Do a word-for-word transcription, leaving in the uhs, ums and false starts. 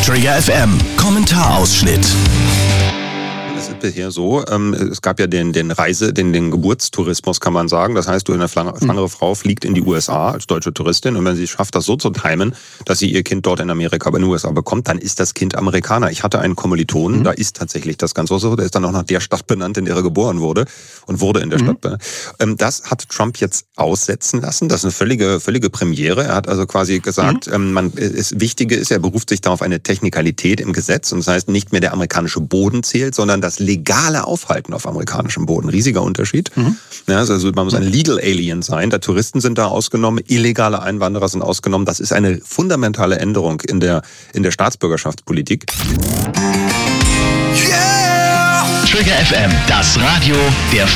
Trigger F M, Kommentarausschnitt. Es ist bisher so, ähm, es gab ja den, den Reise, den, den Geburtstourismus, kann man sagen. Das heißt, eine schwangere Frau fliegt in die U S A als deutsche Touristin und wenn sie es schafft, das so zu timen, dass sie ihr Kind dort in Amerika, aber in den U S A bekommt, dann ist das Kind Amerikaner. Ich hatte einen Kommilitonen, mhm. da ist tatsächlich das Ganze so, der ist dann auch nach der Stadt benannt, in der er geboren wurde und wurde in der mhm. Stadt benannt. Ähm, das hat Trump jetzt aussetzen lassen. Das ist eine völlige, völlige Premiere. Er hat also quasi gesagt, mhm. ähm, man, das Wichtige ist, er beruft sich da auf eine Technikalität im Gesetz und das heißt, nicht mehr der amerikanische Boden zählt, sondern das legale Aufhalten auf amerikanischem Boden. Riesiger Unterschied. Mhm. Ja, also man muss ein Legal Alien sein. Der Touristen sind da ausgenommen, illegale Einwanderer sind ausgenommen. Das ist eine fundamentale Änderung in der, in der Staatsbürgerschaftspolitik. Yeah! Trigger F M, das Radio der